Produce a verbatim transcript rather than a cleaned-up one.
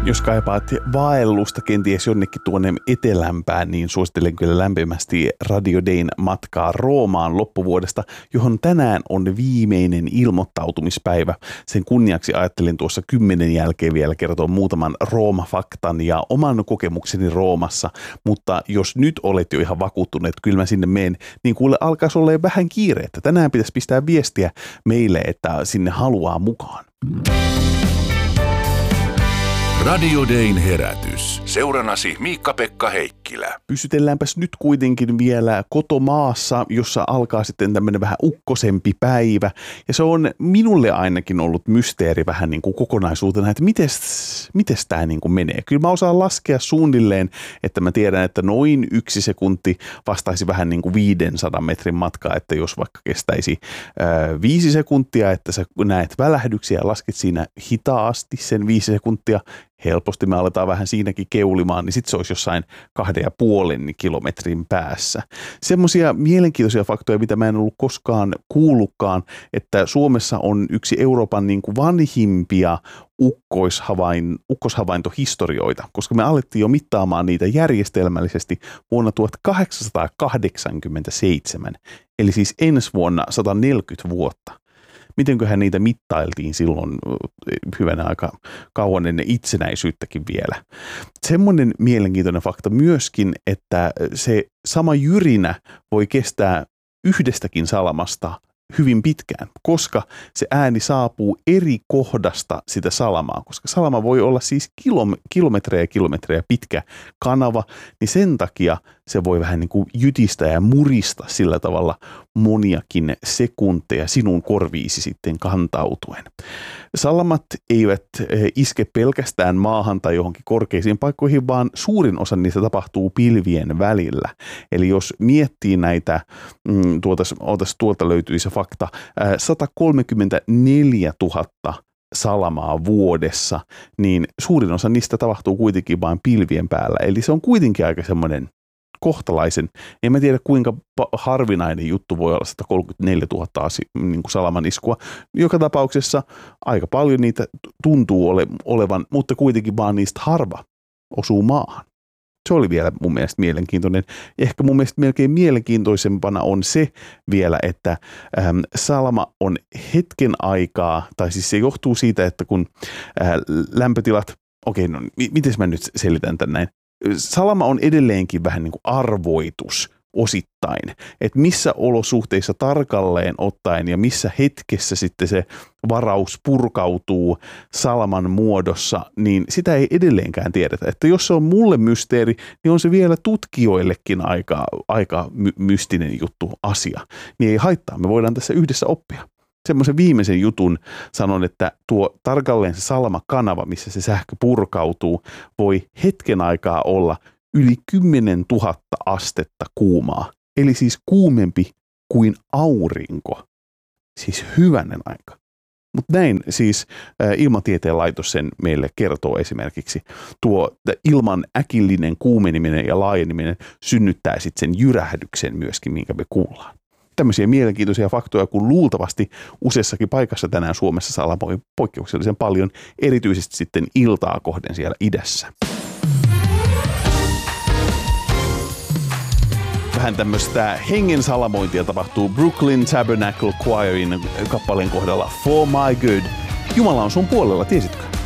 Jos kaipaat vaellusta kenties jonnekin tuonne etelämpään, niin suosittelen kyllä lämpimästi Radio Dayn matkaa Roomaan loppuvuodesta, johon tänään on viimeinen ilmoittautumispäivä. Sen kunniaksi ajattelin tuossa kymmenen jälkeen vielä kertoa muutaman Rooma-faktan ja oman kokemukseni Roomassa, mutta jos nyt olet jo ihan vakuuttunut, että kyllä mä sinne menen, niin kuule alkaisi olla vähän kiire, että tänään pitäisi pistää viestiä meille, että sinne haluaa mukaan. Radio Dayn herätys. Seurannasi Miikka-Pekka Heikkilä. Pysytelläänpäs nyt kuitenkin vielä kotomaassa, jossa alkaa sitten tämmöinen vähän ukkosempi päivä. Ja se on minulle ainakin ollut mysteeri vähän niin kuin kokonaisuutena, että mites, mites tämä niin kuin menee. Kyllä mä osaan laskea suunnilleen, että mä tiedän, että noin yksi sekunti vastaisi vähän niin kuin viisisataa metrin matkaa, että jos vaikka kestäisi ää, viisi sekuntia, että sä näet välähdyksiä ja lasket siinä hitaasti sen viisi sekuntia, helposti me aletaan vähän siinäkin keulimaan, niin sitten se olisi jossain kahden ja puolen kilometrin päässä. Semmoisia mielenkiintoisia faktoja, mitä mä en ollut koskaan kuullutkaan, että Suomessa on yksi Euroopan niin kuin vanhimpia ukkoishavain, ukkoshavaintohistorioita, koska me alettiin jo mittaamaan niitä järjestelmällisesti vuonna tuhatkahdeksansataakahdeksankymmentäseitsemän, eli siis ensi vuonna sata neljäkymmentä vuotta. Mitenköhän niitä mittailtiin silloin hyvänä aika kauan ennen itsenäisyyttäkin vielä. Semmoinen mielenkiintoinen fakta myöskin, että se sama jyrinä voi kestää yhdestäkin salamasta hyvin pitkään, koska se ääni saapuu eri kohdasta sitä salamaa, koska salama voi olla siis kilom- kilometrejä ja kilometrejä pitkä kanava, niin sen takia se voi vähän niin kuin jytistää ja murista sillä tavalla moniakin sekunteja sinun korviisi sitten kantautuen. Salamat eivät iske pelkästään maahan tai johonkin korkeisiin paikkoihin, vaan suurin osa niistä tapahtuu pilvien välillä. Eli jos miettii näitä, mm, tuota, ootas, tuolta löytyy se fakta, sata kolmekymmentäneljätuhatta salamaa vuodessa, niin suurin osa niistä tapahtuu kuitenkin vain pilvien päällä. Eli se on kuitenkin aika semmoinen kohtalaisen, en mä tiedä kuinka harvinainen juttu voi olla sata kolmekymmentäneljätuhatta niin kuin salaman iskua. Joka tapauksessa aika paljon niitä tuntuu ole, olevan, mutta kuitenkin vaan niistä harva osuu maahan. Se oli vielä mun mielestä mielenkiintoinen. Ehkä mun mielestä melkein mielenkiintoisempana on se vielä, että ähm, salama on hetken aikaa, tai siis se johtuu siitä, että kun äh, lämpötilat, okei, okay, no m- miten mä nyt selitän tän näin? Salama on edelleenkin vähän niin kuin arvoitus osittain, että missä olosuhteissa tarkalleen ottaen ja missä hetkessä sitten se varaus purkautuu salaman muodossa, niin sitä ei edelleenkään tiedetä. Että jos se on mulle mysteeri, niin on se vielä tutkijoillekin aika, aika my- mystinen juttu asia. Niin ei haittaa, me voidaan tässä yhdessä oppia. Semmoisen viimeisen jutun sanon, että tuo tarkalleen se salamakanava, missä se sähkö purkautuu, voi hetken aikaa olla yli kymmenen tuhatta astetta kuumaa. Eli siis kuumempi kuin aurinko. Siis hyvänen aika. Mutta näin siis ä, Ilmatieteen laitos sen meille kertoo esimerkiksi. Tuo ilman äkillinen kuumeneminen ja laajeneminen synnyttää sitten sen jyrähdyksen myöskin, minkä me kuullaan. Tämmöisiä mielenkiintoisia faktoja, kun luultavasti useassakin paikassa tänään Suomessa salamoi poikkeuksellisen paljon, erityisesti sitten iltaa kohden siellä idässä. Vähän tämmöistä hengen salamointia tapahtuu Brooklyn Tabernacle Choirin kappaleen kohdalla For My Good. Jumala on sun puolella, tiesitkö?